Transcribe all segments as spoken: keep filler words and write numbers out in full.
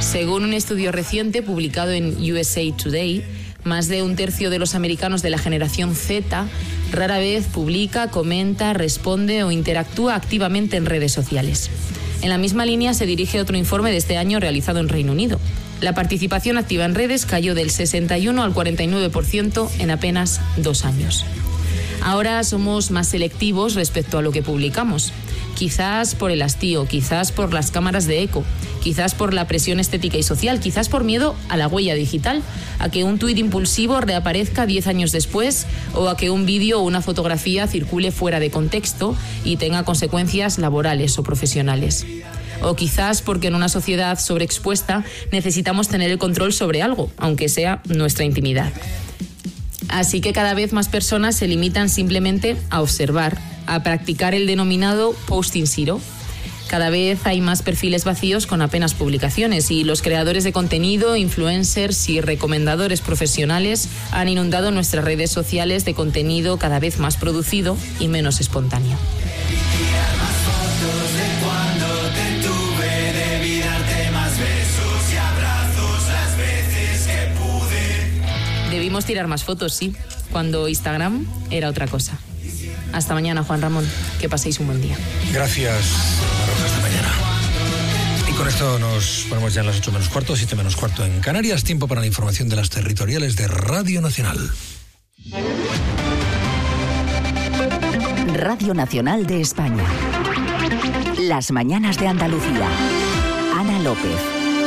Según un estudio reciente publicado en U S A Today, más de un tercio de los americanos de la generación Z rara vez publica, comenta, responde o interactúa activamente en redes sociales. En la misma línea se dirige otro informe de este año realizado en Reino Unido. La participación activa en redes cayó del sesenta y uno al cuarenta y nueve por ciento en apenas dos años. Ahora somos más selectivos respecto a lo que publicamos. Quizás por el hastío, quizás por las cámaras de eco, quizás por la presión estética y social, quizás por miedo a la huella digital, a que un tuit impulsivo reaparezca diez años después o a que un vídeo o una fotografía circule fuera de contexto y tenga consecuencias laborales o profesionales. O quizás porque en una sociedad sobreexpuesta necesitamos tener el control sobre algo, aunque sea nuestra intimidad. Así que cada vez más personas se limitan simplemente a observar, a practicar el denominado posting zero. Cada vez hay más perfiles vacíos con apenas publicaciones y los creadores de contenido, influencers y recomendadores profesionales han inundado nuestras redes sociales de contenido cada vez más producido y menos espontáneo. Debimos tirar más fotos, sí, cuando Instagram era otra cosa. Hasta mañana, Juan Ramón. Que paséis un buen día. Gracias, Maroja. Hasta mañana. Y con esto nos ponemos ya en las ocho menos cuarto, siete menos cuarto en Canarias. Tiempo para la información de las territoriales de Radio Nacional. Radio Nacional de España. Las mañanas de Andalucía. Ana López.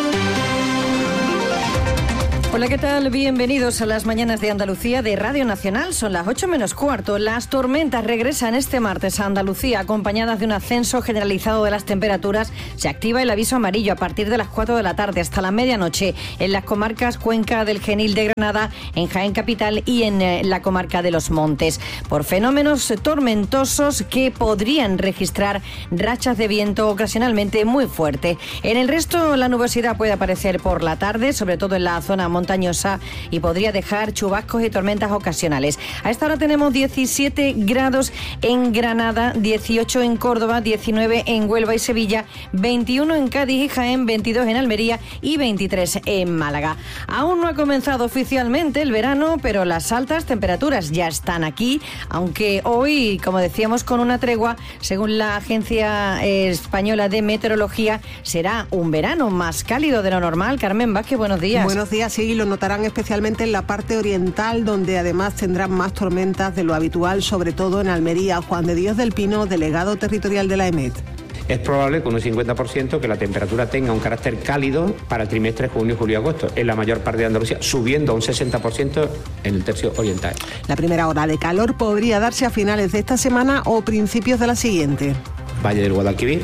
Hola, ¿qué tal? Bienvenidos a las mañanas de Andalucía de Radio Nacional. Son las ocho menos cuarto. Las tormentas regresan este martes a Andalucía, acompañadas de un ascenso generalizado de las temperaturas. Se activa el aviso amarillo a partir de las cuatro de la tarde hasta la medianoche en las comarcas Cuenca del Genil de Granada, en Jaén Capital y en eh, la comarca de Los Montes, por fenómenos tormentosos que podrían registrar rachas de viento ocasionalmente muy fuerte. En el resto, la nubosidad puede aparecer por la tarde, sobre todo en la zona montañosa, y podría dejar chubascos y tormentas ocasionales. A esta hora tenemos diecisiete grados en Granada, dieciocho en Córdoba, diecinueve en Huelva y Sevilla, veintiuno en Cádiz y Jaén, veintidós en Almería y veintitrés en Málaga. Aún no ha comenzado oficialmente el verano, pero las altas temperaturas ya están aquí, aunque hoy, como decíamos, con una tregua, según la Agencia Española de Meteorología, será un verano más cálido de lo normal. Carmen Vázquez, buenos días. Buenos días, sí. Y lo notarán especialmente en la parte oriental, donde además tendrán más tormentas de lo habitual, sobre todo en Almería. Juan de Dios del Pino, delegado territorial de la EMET. Es probable con un cincuenta por ciento que la temperatura tenga un carácter cálido para el trimestre junio, julio y agosto, en la mayor parte de Andalucía, subiendo a un sesenta por ciento en el tercio oriental. La primera ola de calor podría darse a finales de esta semana o principios de la siguiente. Valle del Guadalquivir,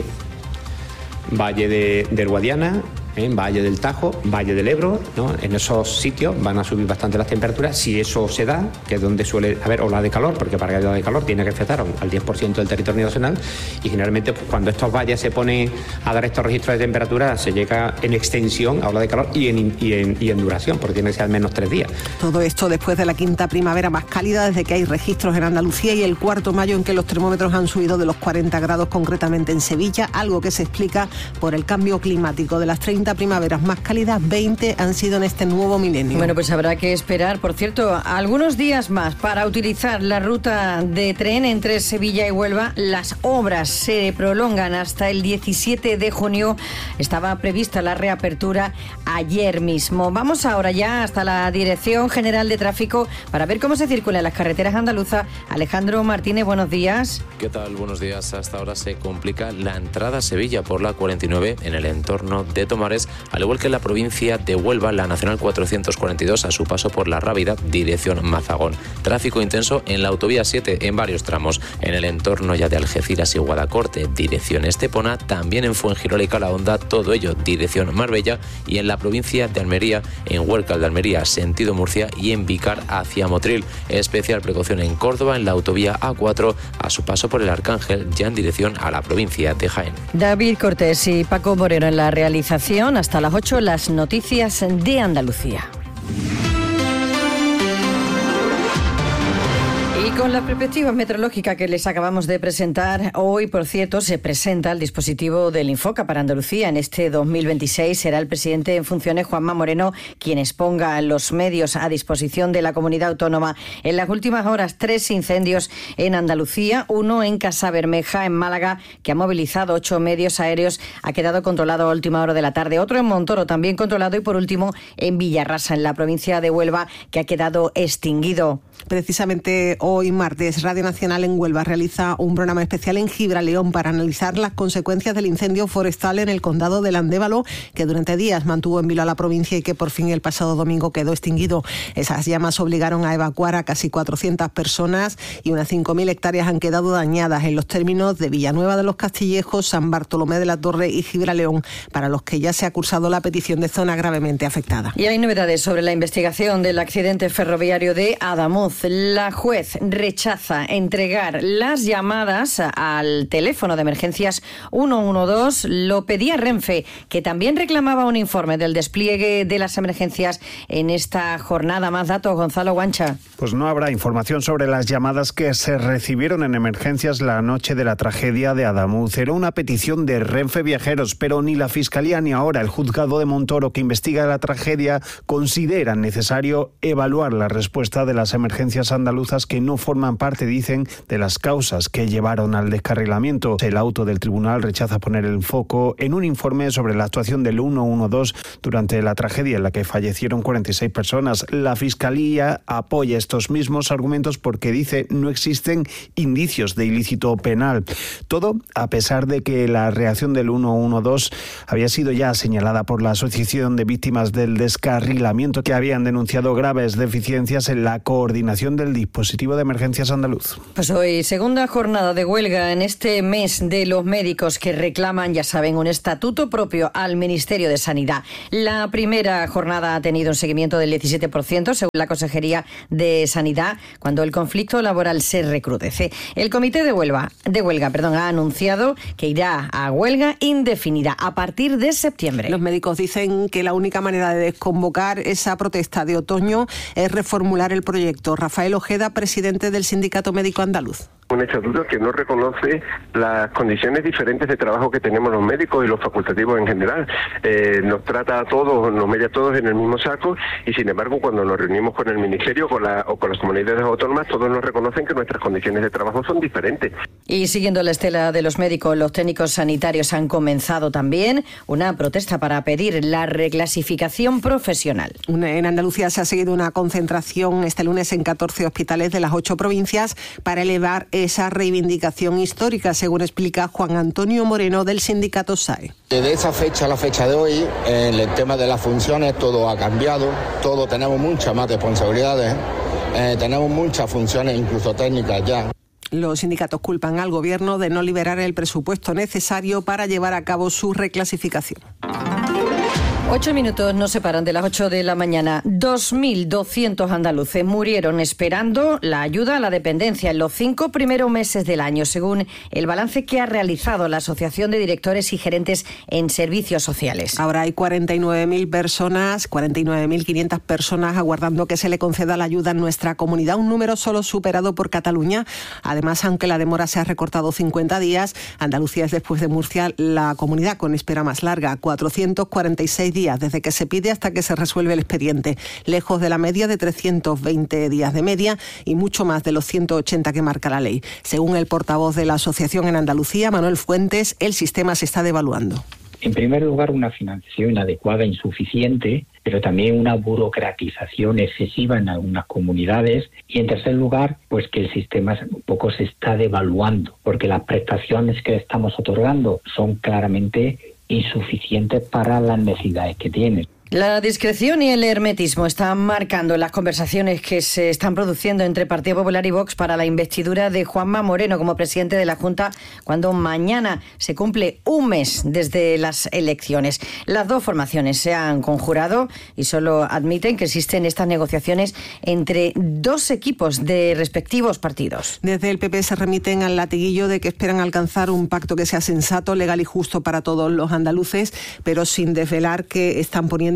Valle de, del Guadiana, en Valle del Tajo, Valle del Ebro, ¿no? En esos sitios van a subir bastante las temperaturas. Si eso se da, que es donde suele haber ola de calor, porque para que haya ola de calor tiene que afectar al diez por ciento del territorio nacional, y generalmente pues, cuando estos valles se ponen a dar estos registros de temperatura, se llega en extensión a ola de calor y en, y en, y en duración, porque tiene que ser al menos tres días. Todo esto después de la quinta primavera más cálida desde que hay registros en Andalucía, y el cuarto mayo en que los termómetros han subido de los cuarenta grados, concretamente en Sevilla, algo que se explica por el cambio climático. De las treinta primaveras más cálidas, veinte han sido en este nuevo milenio. Bueno, pues habrá que esperar, por cierto, algunos días más para utilizar la ruta de tren entre Sevilla y Huelva. Las obras se prolongan hasta el diecisiete de junio. Estaba prevista la reapertura ayer mismo. Vamos ahora ya hasta la Dirección General de Tráfico para ver cómo se circula en las carreteras andaluzas. Alejandro Martínez, buenos días. ¿Qué tal? Buenos días. Hasta ahora se complica la entrada a Sevilla por la cuarenta y nueve en el entorno de Tomares, al igual que en la provincia de Huelva, la Nacional cuatrocientos cuarenta y dos a su paso por La Rábida, dirección Mazagón. Tráfico intenso en la autovía siete en varios tramos, en el entorno ya de Algeciras y Guadacorte, dirección Estepona, también en Fuengirola y Calahonda, todo ello dirección Marbella, y en la provincia de Almería, en Huércal de Almería, sentido Murcia, y en Vícar hacia Motril. Especial precaución en Córdoba, en la autovía A cuatro a su paso por el Arcángel, ya en dirección a la provincia de Jaén. David Cortés y Paco Moreno en la realización. Hasta las ocho, las noticias de Andalucía. Y Con la perspectiva meteorológica que les acabamos de presentar, hoy, por cierto, se presenta el dispositivo del Infoca para Andalucía. En este dos mil veintiséis será el presidente en funciones, Juanma Moreno, quien exponga los medios a disposición de la comunidad autónoma. En las últimas horas, tres incendios en Andalucía, uno en Casabermeja, en Málaga, que ha movilizado ocho medios aéreos, ha quedado controlado a última hora de la tarde. Otro en Montoro, también controlado, y por último en Villarrasa, en la provincia de Huelva, que ha quedado extinguido. Precisamente hoy, martes, Radio Nacional en Huelva realiza un programa especial en Gibraleón para analizar las consecuencias del incendio forestal en el condado del Andévalo, que durante días mantuvo en vilo a la provincia y que por fin el pasado domingo quedó extinguido. Esas llamas obligaron a evacuar a casi cuatrocientas personas y unas cinco mil hectáreas han quedado dañadas en los términos de Villanueva de los Castillejos, San Bartolomé de la Torre y Gibraleón, para los que ya se ha cursado la petición de zona gravemente afectada. Y hay novedades sobre la investigación del accidente ferroviario de Adamuz. La juez rechaza entregar las llamadas al teléfono de emergencias ciento doce. Lo pedía Renfe, que también reclamaba un informe del despliegue de las emergencias en esta jornada. Más datos, Gonzalo Guancha. Pues no habrá información sobre las llamadas que se recibieron en emergencias la noche de la tragedia de Adamuz. Era una petición de Renfe Viajeros, pero ni la Fiscalía ni ahora el juzgado de Montoro, que investiga la tragedia, consideran necesario evaluar la respuesta de las emergencias andaluzas, que no forman parte, dicen, de las causas que llevaron al descarrilamiento. El auto del tribunal rechaza poner el foco en un informe sobre la actuación del ciento doce durante la tragedia en la que fallecieron cuarenta y seis personas. La Fiscalía apoya estos mismos argumentos porque dice no existen indicios de ilícito penal. Todo a pesar de que la reacción del ciento doce había sido ya señalada por la Asociación de Víctimas del Descarrilamiento, que habían denunciado graves deficiencias en la coordinación del dispositivo de emergencias andaluz. Pues hoy, segunda jornada de huelga en este mes de los médicos que reclaman, ya saben, un estatuto propio al Ministerio de Sanidad. La primera jornada ha tenido un seguimiento del diecisiete por ciento, según la Consejería de Sanidad, cuando el conflicto laboral se recrudece. El Comité de Huelga, de huelga perdón, ha anunciado que irá a huelga indefinida a partir de septiembre. Los médicos dicen que la única manera de desconvocar esa protesta de otoño es reformular el proyecto. Rafael Ojeda, presidente del Sindicato Médico Andaluz. Un estatuto que no reconoce las condiciones diferentes de trabajo que tenemos los médicos y los facultativos en general. Eh, nos trata a todos, nos mete a todos en el mismo saco y, sin embargo, cuando nos reunimos con el Ministerio con la, o con las comunidades autónomas, todos nos reconocen que nuestras condiciones de trabajo son diferentes. Y siguiendo la estela de los médicos, los técnicos sanitarios han comenzado también una protesta para pedir la reclasificación profesional. En Andalucía se ha seguido una concentración este lunes en catorce hospitales de las ocho provincias para elevar esa reivindicación histórica, según explica Juan Antonio Moreno del sindicato S A E. Desde esa fecha a la fecha de hoy, en el tema de las funciones, todo ha cambiado, todos tenemos muchas más responsabilidades, eh, tenemos muchas funciones, incluso técnicas ya. Los sindicatos culpan al Gobierno de no liberar el presupuesto necesario para llevar a cabo su reclasificación. Ocho minutos nos separan de las ocho de la mañana. dos mil doscientos andaluces murieron esperando la ayuda a la dependencia en los cinco primeros meses del año, según el balance que ha realizado la Asociación de Directores y Gerentes en Servicios Sociales. Ahora hay cuarenta y nueve mil personas, cuarenta y nueve mil quinientas personas aguardando que se le conceda la ayuda en nuestra comunidad, un número solo superado por Cataluña. Además, aunque la demora se ha recortado cincuenta días, Andalucía es, después de Murcia, la comunidad con espera más larga, cuatrocientos cuarenta y seis días desde que se pide hasta que se resuelve el expediente, lejos de la media de trescientos veinte días de media y mucho más de los ciento ochenta que marca la ley. Según el portavoz de la asociación en Andalucía, Manuel Fuentes, el sistema se está devaluando. En primer lugar, una financiación inadecuada, insuficiente, pero también una burocratización excesiva en algunas comunidades. Y en tercer lugar, pues que el sistema un poco se está devaluando, porque las prestaciones que estamos otorgando son claramente insuficientes para las necesidades que tienen. La discreción y el hermetismo están marcando las conversaciones que se están produciendo entre Partido Popular y Vox para la investidura de Juanma Moreno como presidente de la Junta, cuando mañana se cumple un mes desde las elecciones. Las dos formaciones se han conjurado y solo admiten que existen estas negociaciones entre dos equipos de respectivos partidos. Desde el P P se remiten al latiguillo de que esperan alcanzar un pacto que sea sensato, legal y justo para todos los andaluces, pero sin desvelar que están poniendo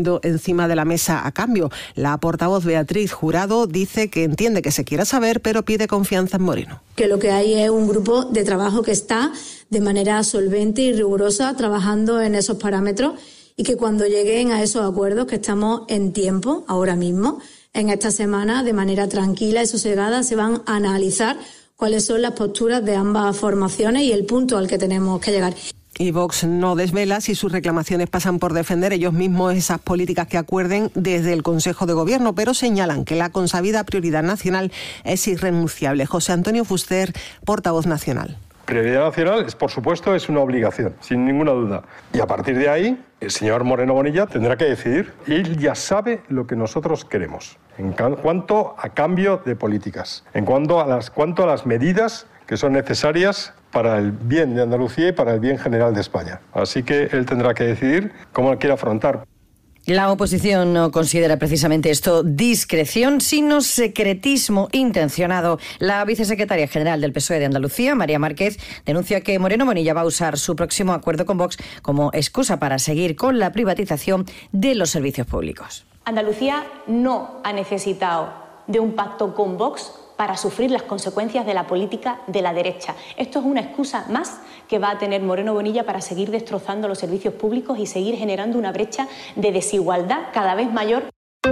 poniendo encima de la mesa a cambio. La portavoz Beatriz Jurado dice que entiende que se quiera saber, pero pide confianza en Moreno. Que lo que hay es un grupo de trabajo que está de manera solvente y rigurosa trabajando en esos parámetros y que cuando lleguen a esos acuerdos, que estamos en tiempo ahora mismo, en esta semana, de manera tranquila y sosegada, se van a analizar cuáles son las posturas de ambas formaciones y el punto al que tenemos que llegar. Y Vox no desvela si sus reclamaciones pasan por defender ellos mismos esas políticas que acuerden desde el Consejo de Gobierno, pero señalan que la consabida prioridad nacional es irrenunciable. José Antonio Fuster, portavoz nacional. Prioridad nacional, es, por supuesto, es una obligación, sin ninguna duda. Y a partir de ahí, el señor Moreno Bonilla tendrá que decidir. Él ya sabe lo que nosotros queremos en cuanto a cambio de políticas, en cuanto a las, cuanto a las medidas que son necesarias para el bien de Andalucía y para el bien general de España. Así que él tendrá que decidir cómo lo quiere afrontar. La oposición no considera precisamente esto discreción, sino secretismo intencionado. La vicesecretaria general del P S O E de Andalucía, María Márquez, denuncia que Moreno Bonilla va a usar su próximo acuerdo con Vox como excusa para seguir con la privatización de los servicios públicos. Andalucía no ha necesitado de un pacto con Vox para sufrir las consecuencias de la política de la derecha. Esto es una excusa más que va a tener Moreno Bonilla para seguir destrozando los servicios públicos y seguir generando una brecha de desigualdad cada vez mayor.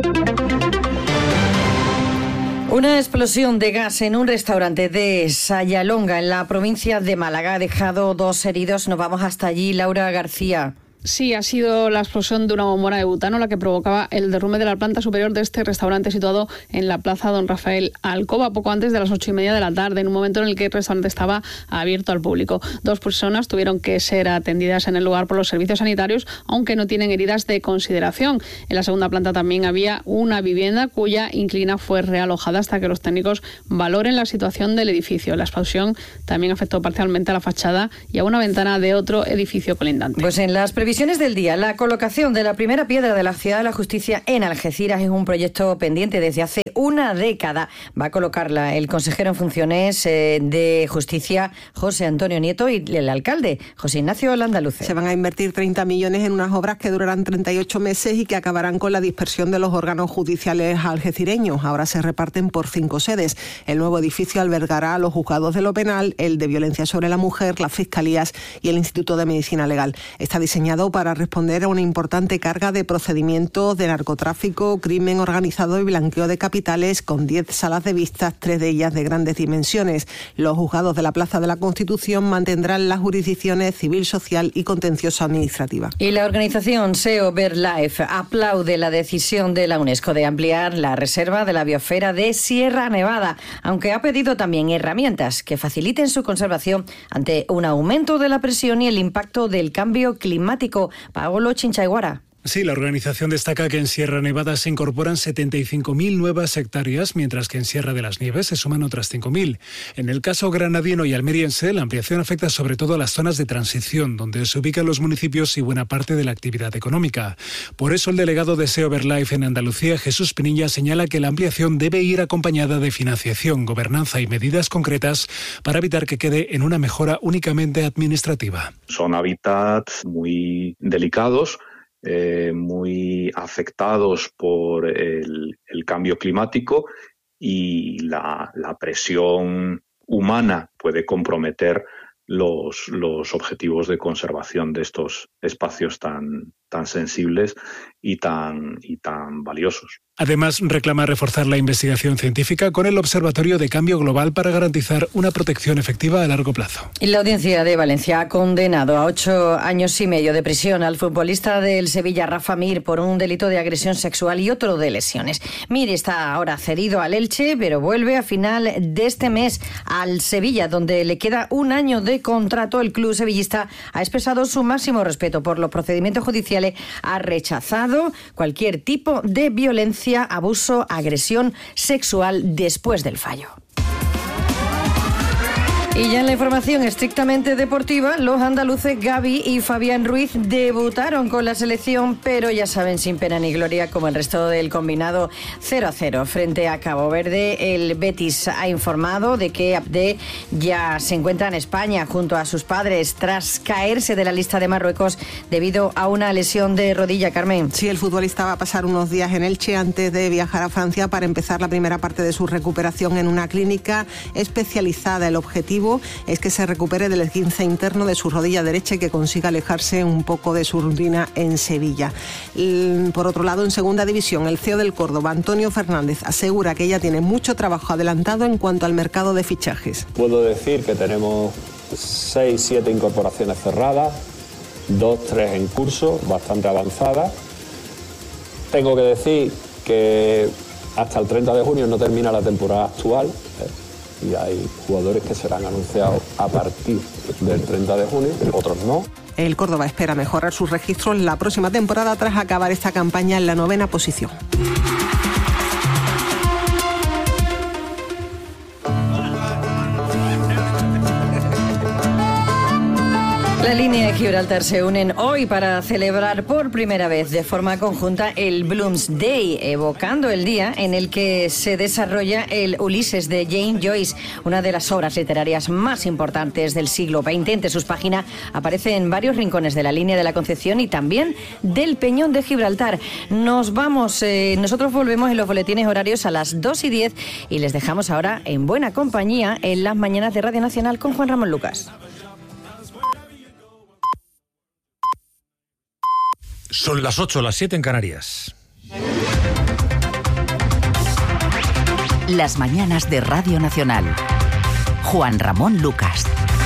Una explosión de gas en un restaurante de Sayalonga, en la provincia de Málaga, ha dejado dos heridos. Nos vamos hasta allí, Laura García. Sí, ha sido la explosión de una bombona de butano la que provocaba el derrumbe de la planta superior de este restaurante situado en la plaza Don Rafael Alcoba, poco antes de las ocho y media de la tarde, en un momento en el que el restaurante estaba abierto al público. Dos personas tuvieron que ser atendidas en el lugar por los servicios sanitarios, aunque no tienen heridas de consideración. En la segunda planta también había una vivienda cuya inquilina fue realojada hasta que los técnicos valoren la situación del edificio. La explosión también afectó parcialmente a la fachada y a una ventana de otro edificio colindante. Pues en las previsiones del día, la colocación de la primera piedra de la Ciudad de la Justicia en Algeciras es un proyecto pendiente desde hace una década. Va a colocarla el consejero en funciones eh, de Justicia, José Antonio Nieto, y el alcalde, José Ignacio Landaluce. Se van a invertir treinta millones en unas obras que durarán treinta y ocho meses y que acabarán con la dispersión de los órganos judiciales algecireños. Ahora se reparten por cinco sedes. El nuevo edificio albergará a los juzgados de lo penal, el de violencia sobre la mujer, las fiscalías y el Instituto de Medicina Legal. Está diseñado para responder a una importante carga de procedimientos de narcotráfico, crimen organizado y blanqueo de capitales, con diez salas de vistas, tres de ellas de grandes dimensiones. Los juzgados de la Plaza de la Constitución mantendrán las jurisdicciones civil, social y contenciosa administrativa. Y la organización SEO BirdLife aplaude la decisión de la UNESCO de ampliar la reserva de la biosfera de Sierra Nevada, aunque ha pedido también herramientas que faciliten su conservación ante un aumento de la presión y el impacto del cambio climático. Paolo Chinchaiguara. Sí, la organización destaca que en Sierra Nevada se incorporan setenta y cinco mil nuevas hectáreas, mientras que en Sierra de las Nieves se suman otras cinco mil. En el caso granadino y almeriense, la ampliación afecta sobre todo a las zonas de transición, donde se ubican los municipios y buena parte de la actividad económica. Por eso, el delegado de SEO BirdLife en Andalucía, Jesús Pinilla, señala que la ampliación debe ir acompañada de financiación, gobernanza y medidas concretas para evitar que quede en una mejora únicamente administrativa. Son hábitats muy delicados, Eh, muy afectados por el, el cambio climático, y la, la presión humana puede comprometer los, los objetivos de conservación de estos espacios tan, tan sensibles y tan, y tan valiosos. Además, reclama reforzar la investigación científica con el Observatorio de Cambio Global para garantizar una protección efectiva a largo plazo. Y la Audiencia de Valencia ha condenado a ocho años y medio de prisión al futbolista del Sevilla, Rafa Mir, por un delito de agresión sexual y otro de lesiones. Mir está ahora cedido al Elche, pero vuelve a final de este mes al Sevilla, donde le queda un año de contrato. El club sevillista ha expresado su máximo respeto por los procedimientos judiciales, ha rechazado cualquier tipo de violencia, abuso, agresión sexual después del fallo. Y ya en la información estrictamente deportiva, los andaluces Gavi y Fabián Ruiz debutaron con la selección, pero ya saben, sin pena ni gloria, como el resto del combinado, cero a cero frente a Cabo Verde. El Betis ha informado de que Abde ya se encuentra en España junto a sus padres tras caerse de la lista de Marruecos debido a una lesión de rodilla. Carmen. Sí, el futbolista va a pasar unos días en Elche antes de viajar a Francia para empezar la primera parte de su recuperación en una clínica especializada. El objetivo es que se recupere del esguince interno de su rodilla derecha y que consiga alejarse un poco de su rutina en Sevilla. Por otro lado, en segunda división, el C E O del Córdoba, Antonio Fernández, asegura que ya tiene mucho trabajo adelantado en cuanto al mercado de fichajes. Puedo decir que tenemos seis, siete incorporaciones cerradas, dos, tres en curso, bastante avanzadas. Tengo que decir que hasta el treinta de junio no termina la temporada actual, ¿eh? Y hay jugadores que serán anunciados a partir del treinta de junio, otros no. El Córdoba espera mejorar sus registros la próxima temporada tras acabar esta campaña en la novena posición. La línea y Gibraltar se unen hoy para celebrar por primera vez de forma conjunta el Bloomsday, evocando el día en el que se desarrolla el Ulises de James Joyce, una de las obras literarias más importantes del siglo veinte. Entre sus páginas aparece en varios rincones de la línea de la Concepción y también del Peñón de Gibraltar. Nos vamos, eh, nosotros volvemos en los boletines horarios a las dos y diez y les dejamos ahora en buena compañía en las mañanas de Radio Nacional con Juan Ramón Lucas. Son las ocho, las siete en Canarias. Las mañanas de Radio Nacional. Juan Ramón Lucas.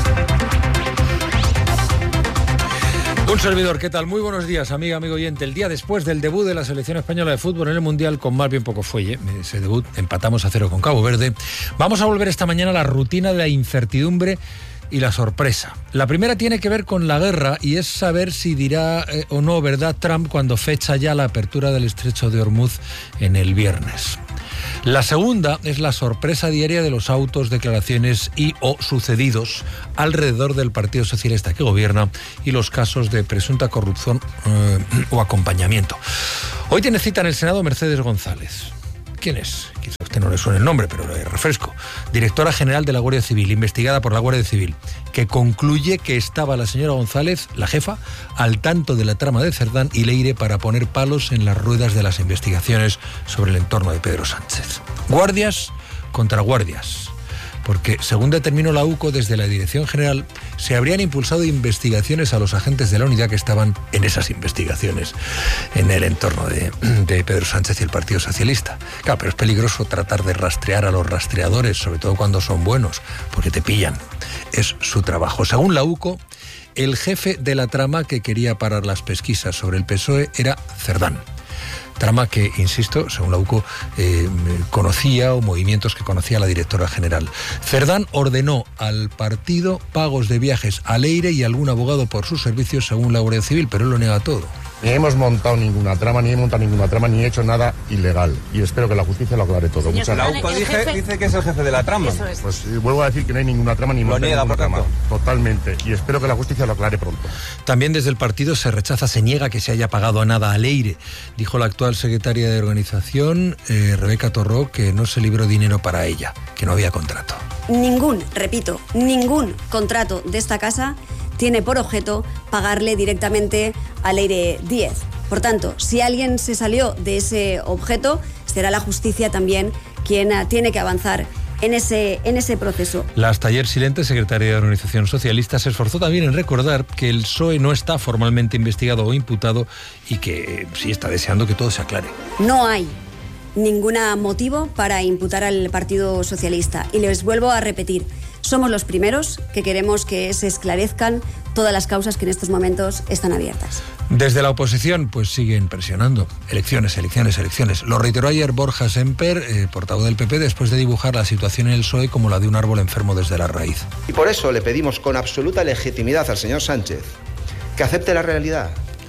Un servidor, ¿qué tal? Muy buenos días, amiga, amigo oyente. El día después del debut de la selección española de fútbol en el Mundial, con más bien poco fuelle, ese debut, empatamos a cero con Cabo Verde. Vamos a volver esta mañana a la rutina de la incertidumbre y la sorpresa. La primera tiene que ver con la guerra y es saber si dirá eh, o no verdad Trump cuando fecha ya la apertura del estrecho de Hormuz en el viernes. La segunda es la sorpresa diaria de los autos, declaraciones y o sucedidos alrededor del Partido Socialista que gobierna y los casos de presunta corrupción eh, o acompañamiento. Hoy tiene cita en el Senado Mercedes González. ¿Quién es? Quizá a usted no le suene el nombre, pero le refresco. Directora General de la Guardia Civil, investigada por la Guardia Civil, que concluye que estaba la señora González, la jefa, al tanto de la trama de Cerdán y Leire para poner palos en las ruedas de las investigaciones sobre el entorno de Pedro Sánchez. Guardias contra guardias. Porque, según determinó la U C O, desde la Dirección General se habrían impulsado investigaciones a los agentes de la unidad que estaban en esas investigaciones, en el entorno de, de Pedro Sánchez y el Partido Socialista. Claro, pero es peligroso tratar de rastrear a los rastreadores, sobre todo cuando son buenos, porque te pillan. Es su trabajo. Según la U C O, el jefe de la trama que quería parar las pesquisas sobre el P S O E era Cerdán. Trama que, insisto, según la U C O, eh, conocía, o movimientos que conocía la directora general. Cerdán ordenó al partido pagos de viajes a Leire y algún abogado por sus servicios, según la Guardia Civil, pero él lo niega todo. Ni hemos montado ninguna trama, ni he montado ninguna trama, ni he hecho nada ilegal. Y espero que la justicia lo aclare todo. Muchas gracias. La U C O dice, dice que es el jefe de la trama. Es. Pues eh, vuelvo a decir que no hay ninguna trama, ni lo niega, por trama. Tanto. Totalmente. Y espero que la justicia lo aclare pronto. También desde el partido se rechaza, se niega que se haya pagado a nada a Leire. Dijo la actual secretaria de organización, eh, Rebeca Torró, que no se libró dinero para ella, que no había contrato. Ningún, repito, ningún contrato de esta casa tiene por objeto pagarle directamente a Leire Díez. Por tanto, si alguien se salió de ese objeto, será la justicia también quien tiene que avanzar en ese, en ese proceso. La hasta ayer silente secretaria de Organización Socialista se esforzó también en recordar que el P S O E no está formalmente investigado o imputado y que sí está deseando que todo se aclare. No hay ningún motivo para imputar al Partido Socialista. Y les vuelvo a repetir, somos los primeros que queremos que se esclarezcan todas las causas que en estos momentos están abiertas. Desde la oposición, pues siguen presionando. Elecciones, elecciones, elecciones. Lo reiteró ayer Borja Semper, eh, portavoz del P P, después de dibujar la situación en el P S O E como la de un árbol enfermo desde la raíz. Y por eso le pedimos con absoluta legitimidad al señor Sánchez que acepte la realidad,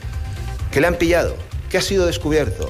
que le han pillado, que ha sido descubierto,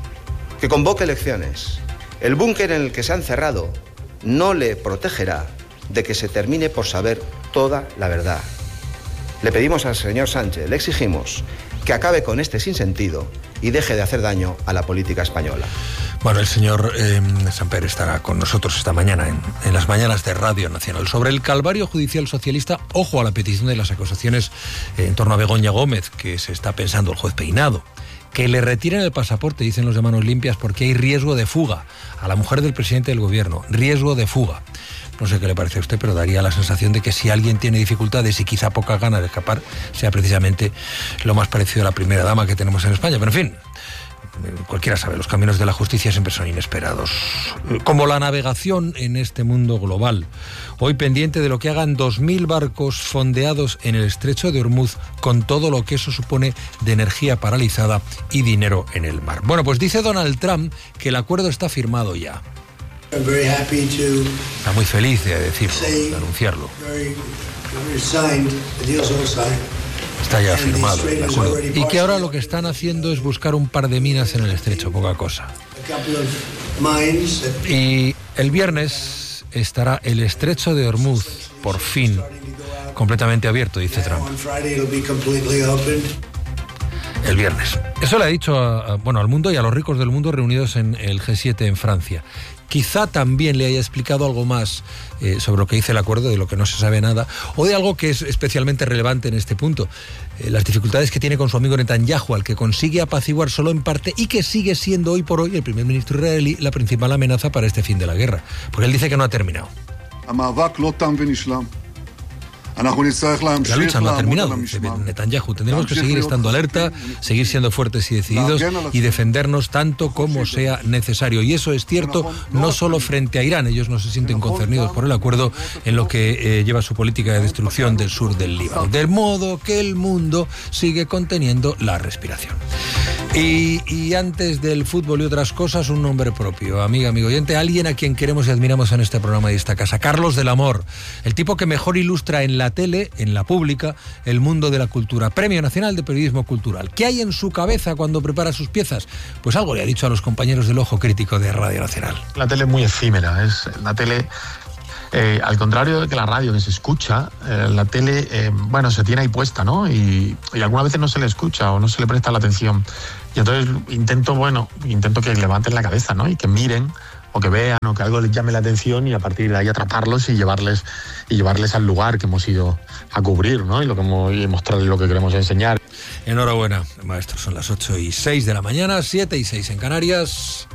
que convoque elecciones. El búnker en el que se ha encerrado no le protegerá de que se termine por saber toda la verdad. Le pedimos al señor Sánchez, le exigimos que acabe con este sinsentido y deje de hacer daño a la política española. Bueno, el señor eh, Samper estará con nosotros esta mañana en, en las mañanas de Radio Nacional. Sobre el calvario judicial socialista, ojo a la petición de las acusaciones eh, en torno a Begoña Gómez, que se está pensando el juez Peinado. Que le retiren el pasaporte, dicen los de Manos Limpias, porque hay riesgo de fuga a la mujer del presidente del gobierno. Riesgo de fuga. No sé qué le parece a usted, pero daría la sensación de que si alguien tiene dificultades y quizá poca ganas de escapar, sea precisamente lo más parecido a la primera dama que tenemos en España. Pero en fin, cualquiera sabe, los caminos de la justicia siempre son inesperados. Como la navegación en este mundo global. Hoy pendiente de lo que hagan dos mil barcos fondeados en el estrecho de Hormuz, con todo lo que eso supone de energía paralizada y dinero en el mar. Bueno, pues dice Donald Trump que el acuerdo está firmado ya. Está muy feliz de decirlo, de anunciarlo. Está ya firmado el acuerdo. Y que ahora lo que están haciendo es buscar un par de minas en el estrecho, poca cosa. Y el viernes estará el estrecho de Hormuz, por fin, completamente abierto, dice Trump. El viernes. Eso le ha dicho a, a, bueno, al mundo y a los ricos del mundo reunidos en el G siete en Francia. Quizá también le haya explicado algo más eh, sobre lo que dice el acuerdo, de lo que no se sabe nada, o de algo que es especialmente relevante en este punto. Eh, las dificultades que tiene con su amigo Netanyahu, al que consigue apaciguar solo en parte y que sigue siendo hoy por hoy el primer ministro israelí la principal amenaza para este fin de la guerra. Porque él dice que no ha terminado. La lucha no ha terminado, dice Netanyahu. Tendremos que seguir estando alerta, seguir siendo fuertes y decididos y defendernos tanto como sea necesario. Y eso es cierto no solo frente a Irán. Ellos no se sienten concernidos por el acuerdo en lo que eh, lleva su política de destrucción del sur del Líbano. De modo que el mundo sigue conteniendo la respiración. Y, y antes del fútbol y otras cosas, un nombre propio, amiga, amigo oyente, alguien a quien queremos y admiramos en este programa y esta casa, Carlos del Amor, el tipo que mejor ilustra en la tele, en la pública, el mundo de la cultura. Premio Nacional de Periodismo Cultural. ¿Qué hay en su cabeza cuando prepara sus piezas? Pues algo le ha dicho a los compañeros del Ojo Crítico de Radio Nacional. La tele es muy efímera, es la tele... Eh, al contrario de que la radio, que se escucha, eh, la tele, eh, bueno, se tiene ahí puesta, ¿no? Y, y algunas veces no se le escucha o no se le presta la atención. Y entonces intento, bueno, intento que levanten la cabeza, ¿no? Y que miren o que vean o que algo les llame la atención y a partir de ahí atraparlos y llevarles y llevarles al lugar que hemos ido a cubrir, ¿no? Y lo que hemos, y mostrarles lo que queremos enseñar. Enhorabuena, maestros. Son las ocho y seis de la mañana, siete y seis en Canarias.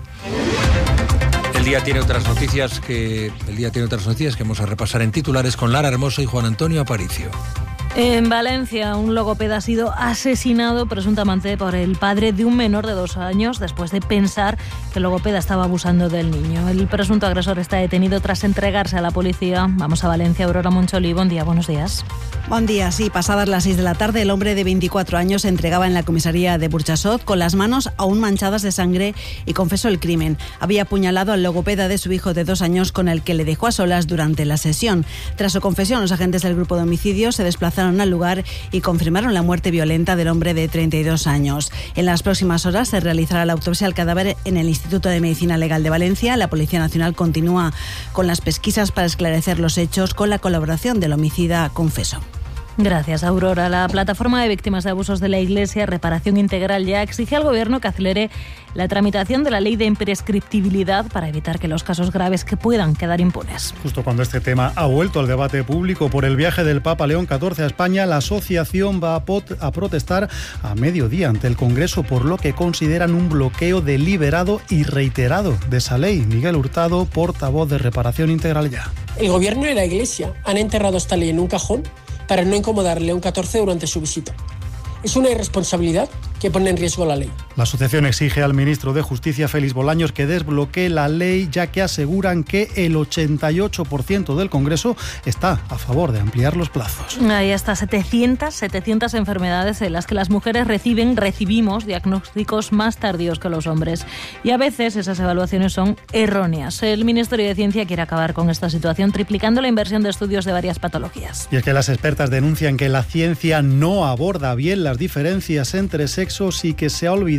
El día tiene otras noticias que el día tiene otras noticias que vamos a repasar en titulares con Lara Hermoso y Juan Antonio Aparicio. En Valencia, un logopeda ha sido asesinado presuntamente por el padre de un menor de dos años después de pensar que el logopeda estaba abusando del niño. El presunto agresor está detenido tras entregarse a la policía. Vamos a Valencia, Aurora Moncholi. Buen día, buenos días. Buen día, sí. Pasadas las seis de la tarde, el hombre de veinticuatro años se entregaba en la comisaría de Burjasot con las manos aún manchadas de sangre y confesó el crimen. Había apuñalado al logopeda de su hijo de dos años con el que le dejó a solas durante la sesión. Tras su confesión, los agentes del grupo de homicidios se desplazaron al lugar y confirmaron la muerte violenta del hombre de treinta y dos años. En las próximas horas se realizará la autopsia al cadáver en el Instituto de Medicina Legal de Valencia. La Policía Nacional continúa con las pesquisas para esclarecer los hechos con la colaboración del homicida confeso. Gracias, Aurora. La plataforma de víctimas de abusos de la Iglesia, Reparación Integral, ya exige al Gobierno que acelere la tramitación de la ley de imprescriptibilidad para evitar que los casos graves que puedan quedar impunes. Justo cuando este tema ha vuelto al debate público por el viaje del Papa León catorce a España, la asociación va a, pot- a protestar a mediodía ante el Congreso por lo que consideran un bloqueo deliberado y reiterado de esa ley. Miguel Hurtado, portavoz de Reparación Integral ya. El Gobierno y la Iglesia han enterrado esta ley en un cajón para no incomodar a León catorce durante su visita. Es una irresponsabilidad que pone en riesgo la ley. La asociación exige al ministro de Justicia, Félix Bolaños, que desbloquee la ley, ya que aseguran que el ochenta y ocho por ciento del Congreso está a favor de ampliar los plazos. Hay hasta setecientas, setecientas enfermedades en las que las mujeres reciben, recibimos diagnósticos más tardíos que los hombres. Y a veces esas evaluaciones son erróneas. El Ministerio de Ciencia quiere acabar con esta situación, triplicando la inversión de estudios de varias patologías. Y es que las expertas denuncian que la ciencia no aborda bien las diferencias entre sexos y que se ha olvidado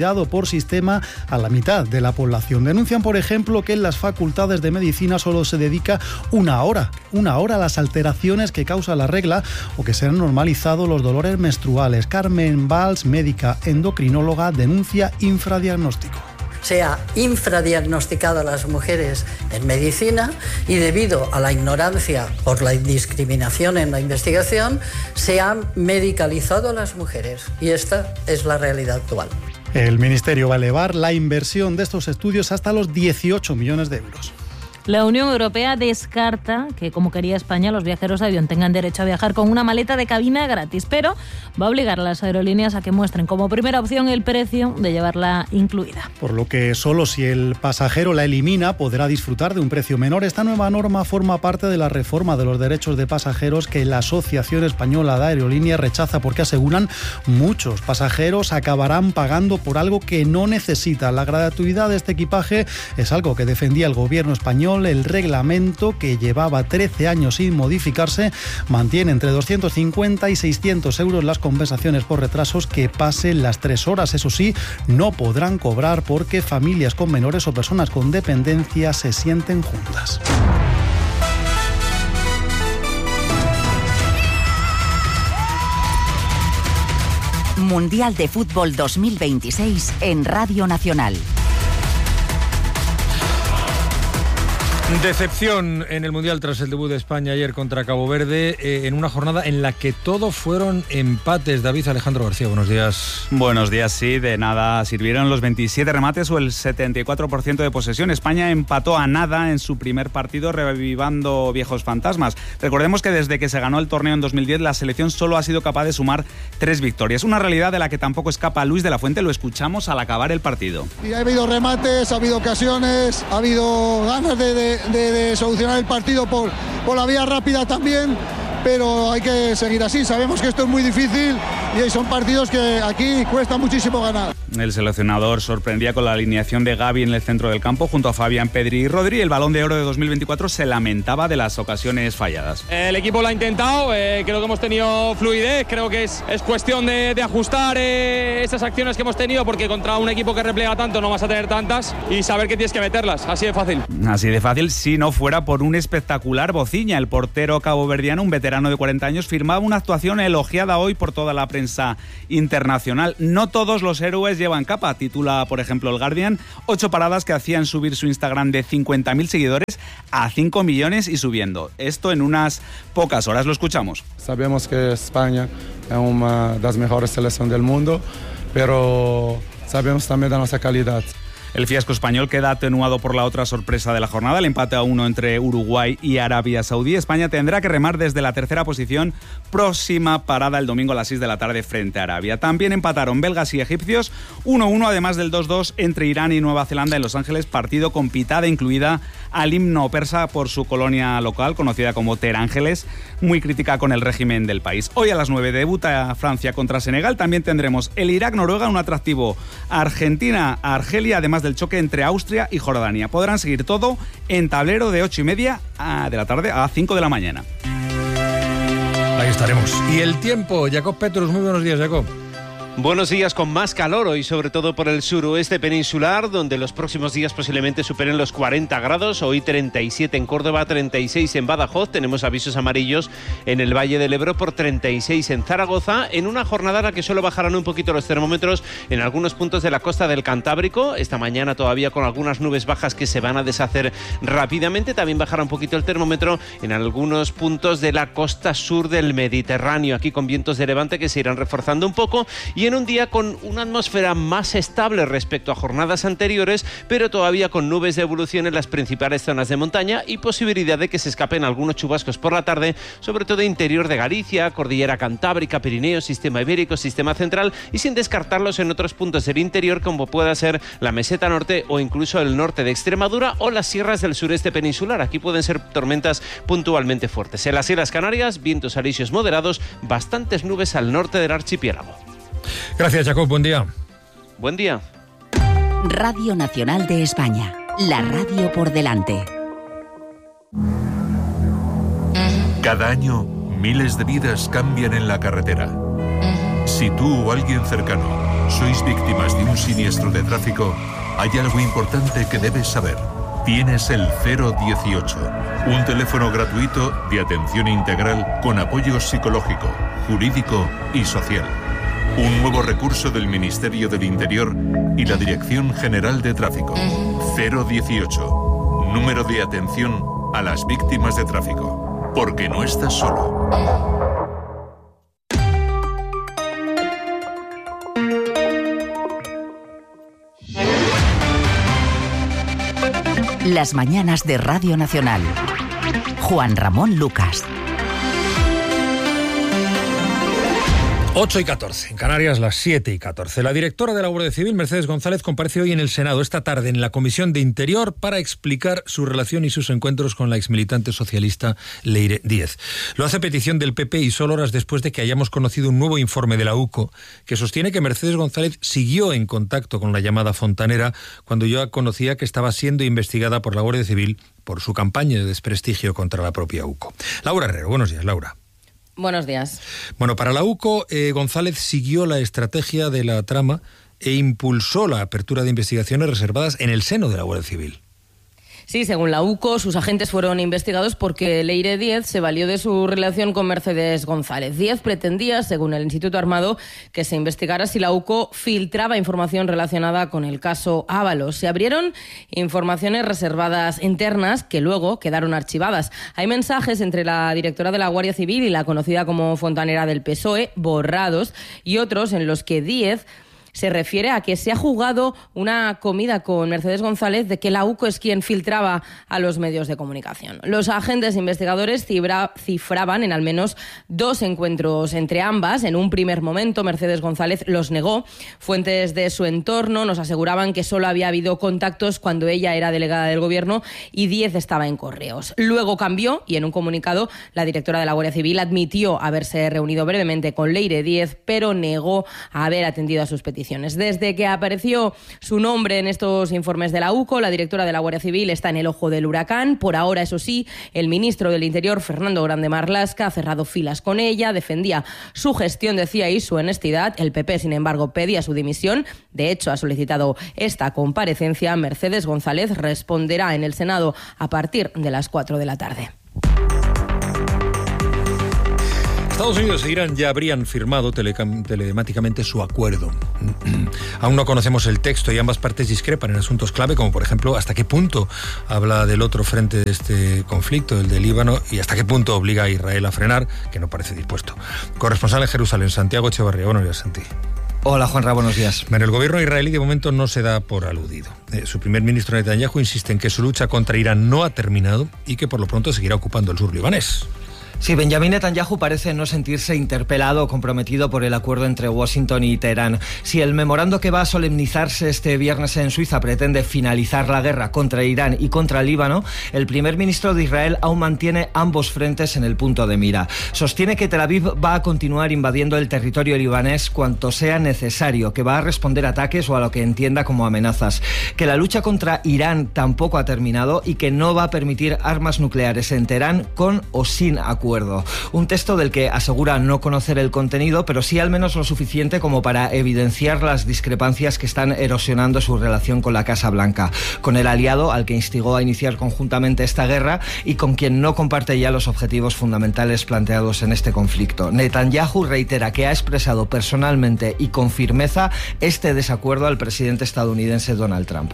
liderado por Sistema a la mitad de la población. Denuncian, por ejemplo, que en las facultades de medicina solo se dedica una hora, una hora a las alteraciones que causa la regla o que se han normalizado los dolores menstruales. Carmen Valls, médica endocrinóloga, denuncia infradiagnóstico. Se ha infradiagnosticado a las mujeres en medicina y debido a la ignorancia por la discriminación en la investigación se han medicalizado a las mujeres y esta es la realidad actual. El Ministerio va a elevar la inversión de estos estudios hasta los dieciocho millones de euros. La Unión Europea descarta que, como quería España, los viajeros de avión tengan derecho a viajar con una maleta de cabina gratis, pero va a obligar a las aerolíneas a que muestren como primera opción el precio de llevarla incluida. Por lo que solo si el pasajero la elimina podrá disfrutar de un precio menor. Esta nueva norma forma parte de la reforma de los derechos de pasajeros que la Asociación Española de Aerolíneas rechaza porque aseguran muchos pasajeros acabarán pagando por algo que no necesitan. La gratuidad de este equipaje es algo que defendía el gobierno español. El reglamento, que llevaba trece años sin modificarse, mantiene entre doscientos cincuenta y seiscientos euros las compensaciones por retrasos que pasen las tres horas. Eso sí, no podrán cobrar porque familias con menores o personas con dependencia se sienten juntas. Mundial de Fútbol dos mil veintiséis en Radio Nacional. Decepción en el Mundial tras el debut de España ayer contra Cabo Verde, eh, en una jornada en la que todo fueron empates. David Alejandro García, buenos días. Buenos días, sí, de nada sirvieron los veintisiete remates o el setenta y cuatro por ciento de posesión. España empató a nada en su primer partido, revivando viejos fantasmas. Recordemos que desde que se ganó el torneo en dos mil diez, la selección solo ha sido capaz de sumar tres victorias. Una realidad de la que tampoco escapa Luis de la Fuente, lo escuchamos al acabar el partido. Y ha habido remates, ha habido ocasiones, ha habido ganas de... de... De, de solucionar el partido por, por la vía rápida también, pero hay que seguir así. Sabemos que esto es muy difícil y son partidos que aquí cuesta muchísimo ganar. El seleccionador sorprendía con la alineación de Gavi en el centro del campo junto a Fabián, Pedri y Rodri. El Balón de Oro de dos mil veinticuatro se lamentaba de las ocasiones falladas. El equipo lo ha intentado, eh, creo que hemos tenido fluidez, creo que es, es cuestión de, de ajustar eh, esas acciones que hemos tenido, porque contra un equipo que replega tanto no vas a tener tantas, y saber que tienes que meterlas, así de fácil. Así de fácil si no fuera por un espectacular Bociña. El portero caboverdiano, un veterano de cuarenta años, firmaba una actuación elogiada hoy por toda la prensa internacional. No todos los héroes llevan capa, titula por ejemplo el Guardian. Ocho paradas que hacían subir su Instagram de cincuenta mil seguidores a cinco millones y subiendo. Esto en unas pocas horas. Lo escuchamos. Sabemos que España es una de las mejores selecciones del mundo, pero sabemos también de nuestra calidad. El fiasco español queda atenuado por la otra sorpresa de la jornada, el empate a uno entre Uruguay y Arabia Saudí. España tendrá que remar desde la tercera posición, próxima parada el domingo a las seis de la tarde frente a Arabia. También empataron belgas y egipcios, uno uno, además del dos dos entre Irán y Nueva Zelanda en Los Ángeles, partido con pitada incluida al himno persa por su colonia local, conocida como Terángeles, muy crítica con el régimen del país. Hoy a las nueve debuta Francia contra Senegal. También tendremos el Irak-Noruega, un atractivo Argentina-Argelia, además del choque entre Austria y Jordania. Podrán seguir todo en tablero de ocho y media de la tarde a cinco de la mañana. Ahí estaremos. Y el tiempo, Jacob Petrus, muy buenos días, Jacob. Buenos días, con más calor hoy, sobre todo por el suroeste peninsular, donde los próximos días posiblemente superen los cuarenta grados. Hoy treinta y siete en Córdoba, treinta y seis en Badajoz. Tenemos avisos amarillos en el Valle del Ebro por treinta y seis en Zaragoza, en una jornada en la que solo bajarán un poquito los termómetros en algunos puntos de la costa del Cantábrico. Esta mañana todavía con algunas nubes bajas que se van a deshacer rápidamente. También bajará un poquito el termómetro en algunos puntos de la costa sur del Mediterráneo, aquí con vientos de levante que se irán reforzando un poco, y en un día con una atmósfera más estable respecto a jornadas anteriores, pero todavía con nubes de evolución en las principales zonas de montaña y posibilidad de que se escapen algunos chubascos por la tarde, sobre todo interior de Galicia, Cordillera Cantábrica, Pirineos, Sistema Ibérico, Sistema Central, y sin descartarlos en otros puntos del interior como pueda ser la Meseta Norte o incluso el norte de Extremadura o las sierras del sureste peninsular. Aquí pueden ser tormentas puntualmente fuertes. En las Islas Canarias, vientos alisios moderados, bastantes nubes al norte del archipiélago. Gracias, Jacob. Buen día. Buen día. Radio Nacional de España. La radio por delante. Cada año, miles de vidas cambian en la carretera. Si tú o alguien cercano ¿Sois víctimas de un siniestro de tráfico? Hay algo importante que debes saber. Tienes el cero dieciocho, un teléfono gratuito de atención integral con apoyo psicológico, jurídico y social. Un nuevo recurso del Ministerio del Interior y la Dirección General de Tráfico. cero dieciocho, número de atención a las víctimas de tráfico. Porque no estás solo. Las mañanas de Radio Nacional. Juan Ramón Lucas. ocho y catorce, en Canarias las siete y catorce. La directora de la Guardia Civil, Mercedes González, comparece hoy en el Senado, esta tarde, en la Comisión de Interior, para explicar su relación y sus encuentros con la exmilitante socialista Leire Díez. Lo hace a petición del P P y solo horas después de que hayamos conocido un nuevo informe de la U C O que sostiene que Mercedes González siguió en contacto con la llamada Fontanera cuando yo conocía que estaba siendo investigada por la Guardia Civil por su campaña de desprestigio contra la propia U C O. Laura Herrero, buenos días, Laura. Buenos días. Bueno, para la U C O, eh, González siguió la estrategia de la trama e impulsó la apertura de investigaciones reservadas en el seno de la Guardia Civil. Sí, según la U C O, sus agentes fueron investigados porque Leire Díez se valió de su relación con Mercedes González. Díez pretendía, según el Instituto Armado, que se investigara si la U C O filtraba información relacionada con el caso Ábalos. Se abrieron informaciones reservadas internas que luego quedaron archivadas. Hay mensajes entre la directora de la Guardia Civil y la conocida como Fontanera del P S O E, borrados, y otros en los que Díez se refiere a que se ha jugado una comida con Mercedes González de que la U C O es quien filtraba a los medios de comunicación. Los agentes investigadores cifra, cifraban en al menos dos encuentros entre ambas. En un primer momento, Mercedes González los negó. Fuentes de su entorno nos aseguraban que solo había habido contactos cuando ella era delegada del Gobierno y Díez estaba en Correos. Luego cambió y en un comunicado la directora de la Guardia Civil admitió haberse reunido brevemente con Leire Díez, pero negó haber atendido a sus peticiones. Desde que apareció su nombre en estos informes de la U C O, la directora de la Guardia Civil está en el ojo del huracán. Por ahora, eso sí, el ministro del Interior, Fernando Grande Marlaska, ha cerrado filas con ella, defendía su gestión, decía, y su honestidad. El P P, sin embargo, pedía su dimisión. De hecho, ha solicitado esta comparecencia. Mercedes González responderá en el Senado a partir de las cuatro de la tarde. Estados Unidos e Irán ya habrían firmado telecam- telemáticamente su acuerdo. Aún no conocemos el texto y ambas partes discrepan en asuntos clave, como por ejemplo hasta qué punto habla del otro frente de este conflicto, el de Líbano, y hasta qué punto obliga a Israel a frenar, que no parece dispuesto. Corresponsal en Jerusalén, Santiago Echevarría. Buenos días, Santi. Hola, Juanra, buenos días. Bueno, el gobierno israelí de momento no se da por aludido. Eh, su primer ministro Netanyahu insiste en que su lucha contra Irán no ha terminado y que por lo pronto seguirá ocupando el sur libanés. Sí, Benjamin Netanyahu parece no sentirse interpelado o comprometido por el acuerdo entre Washington y Teherán. Si el memorando que va a solemnizarse este viernes en Suiza pretende finalizar la guerra contra Irán y contra Líbano, el primer ministro de Israel aún mantiene ambos frentes en el punto de mira. Sostiene que Tel Aviv va a continuar invadiendo el territorio libanés cuanto sea necesario, que va a responder a ataques o a lo que entienda como amenazas, que la lucha contra Irán tampoco ha terminado y que no va a permitir armas nucleares en Teherán con o sin acuerdo. Un texto del que asegura no conocer el contenido, pero sí al menos lo suficiente como para evidenciar las discrepancias que están erosionando su relación con la Casa Blanca, con el aliado al que instigó a iniciar conjuntamente esta guerra y con quien no comparte ya los objetivos fundamentales planteados en este conflicto. Netanyahu reitera que ha expresado personalmente y con firmeza este desacuerdo al presidente estadounidense Donald Trump.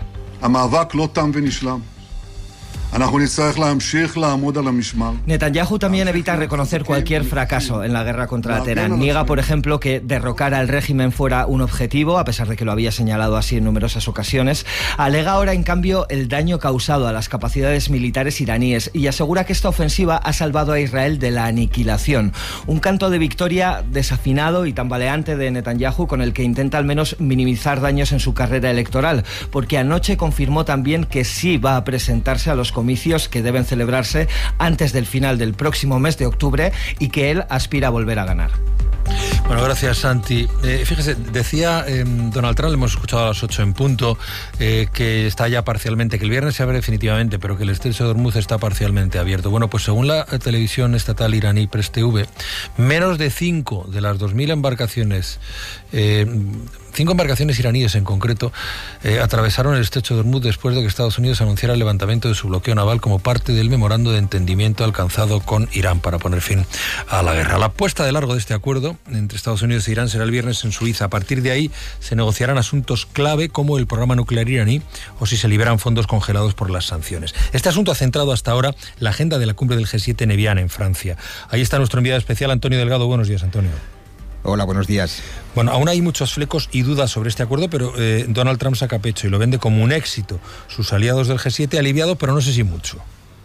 Netanyahu también evita reconocer cualquier fracaso en la guerra contra Teherán. Niega, por ejemplo, que derrocar al régimen fuera un objetivo, a pesar de que lo había señalado así en numerosas ocasiones. Alega ahora, en cambio, el daño causado a las capacidades militares iraníes y asegura que esta ofensiva ha salvado a Israel de la aniquilación. Un canto de victoria desafinado y tambaleante de Netanyahu, con el que intenta al menos minimizar daños en su carrera electoral, porque anoche confirmó también que sí va a presentarse a los comicios que deben celebrarse antes del final del próximo mes de octubre y que él aspira a volver a ganar. Bueno, gracias, Santi. Eh, fíjese, decía eh, Donald Trump, lo hemos escuchado a las ocho en punto, eh, que está ya parcialmente, que el viernes se abre definitivamente, pero que el estrecho de Hormuz está parcialmente abierto. Bueno, pues según la televisión estatal iraní Press T V, menos de cinco de las dos mil embarcaciones eh, Cinco embarcaciones iraníes en concreto eh, atravesaron el estrecho de Hormuz después de que Estados Unidos anunciara el levantamiento de su bloqueo naval como parte del memorando de entendimiento alcanzado con Irán para poner fin a la guerra. La puesta de largo de este acuerdo entre Estados Unidos e Irán será el viernes en Suiza. A partir de ahí se negociarán asuntos clave como el programa nuclear iraní o si se liberan fondos congelados por las sanciones. Este asunto ha centrado hasta ahora la agenda de la cumbre del G siete en Evian, en Francia. Ahí está nuestro enviado especial, Antonio Delgado. Buenos días, Antonio. Hola, buenos días. Bueno, aún hay muchos flecos y dudas sobre este acuerdo, pero eh, Donald Trump saca pecho y lo vende como un éxito. Sus aliados del G siete aliviado, pero no sé si mucho.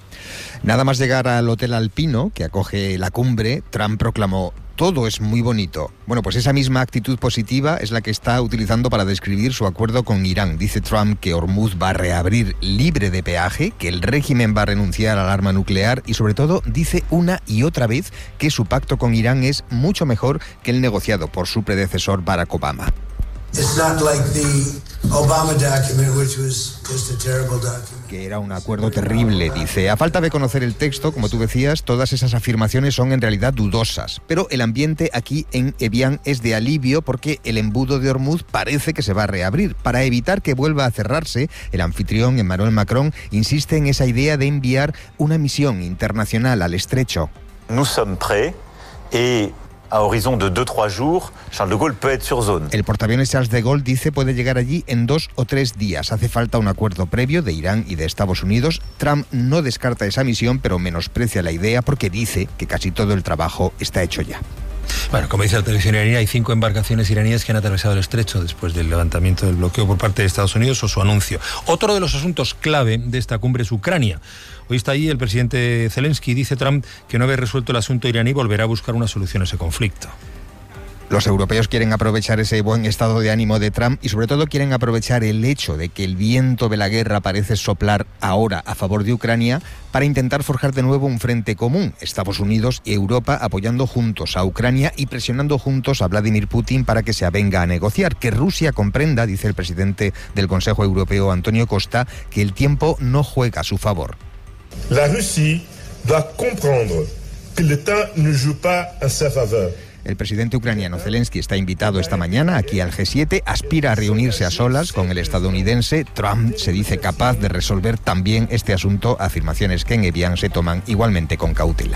Nada más llegar al Hotel Alpino, que acoge la cumbre, Trump proclamó: todo es muy bonito. Bueno, pues esa misma actitud positiva es la que está utilizando para describir su acuerdo con Irán. Dice Trump que Hormuz va a reabrir libre de peaje, que el régimen va a renunciar al arma nuclear y, sobre todo, dice una y otra vez que su pacto con Irán es mucho mejor que el negociado por su predecesor Barack Obama. It's not like the Obama document, which was just a terrible document. Que era un acuerdo terrible, dice. A falta de conocer el texto, como tú decías, todas esas afirmaciones son en realidad dudosas. Pero el ambiente aquí en Evian es de alivio porque el embudo de Hormuz parece que se va a reabrir. Para evitar que vuelva a cerrarse, el anfitrión, Emmanuel Macron, insiste en esa idea de enviar una misión internacional al estrecho. Nous sommes prêts et a horizon de dos tres jours, Charles de Gaulle peut être sur zone. El portaaviones Charles de Gaulle dice puede llegar allí en dos o tres días. Hace falta un acuerdo previo de Irán y de Estados Unidos. Trump no descarta esa misión, pero menosprecia la idea porque dice que casi todo el trabajo está hecho ya. Bueno, como dice la televisión iraní, hay cinco embarcaciones iraníes que han atravesado el estrecho después del levantamiento del bloqueo por parte de Estados Unidos o su anuncio. Otro de los asuntos clave de esta cumbre es Ucrania. Hoy está allí el presidente Zelensky y dice Trump que una vez resuelto el asunto iraní volverá a buscar una solución a ese conflicto. Los europeos quieren aprovechar ese buen estado de ánimo de Trump y sobre todo quieren aprovechar el hecho de que el viento de la guerra parece soplar ahora a favor de Ucrania para intentar forjar de nuevo un frente común, Estados Unidos y Europa apoyando juntos a Ucrania y presionando juntos a Vladimir Putin para que se avenga a negociar. Que Rusia comprenda, dice el presidente del Consejo Europeo, Antonio Costa, que el tiempo no juega a su favor. La Russie doit comprendre que le temps ne joue pas en sa faveur. El presidente ucraniano Zelensky está invitado esta mañana aquí al G siete, aspira a reunirse a solas con el estadounidense. Trump se dice capaz de resolver también este asunto, afirmaciones que en Evian se toman igualmente con cautela.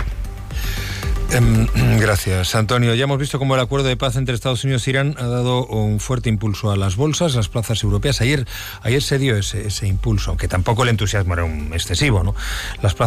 Gracias, Antonio. Ya hemos visto cómo el acuerdo de paz entre Estados Unidos e Irán ha dado un fuerte impulso a las bolsas, las plazas europeas. Ayer, ayer se dio ese, ese impulso, aunque tampoco el entusiasmo era un excesivo, ¿no? Las plazas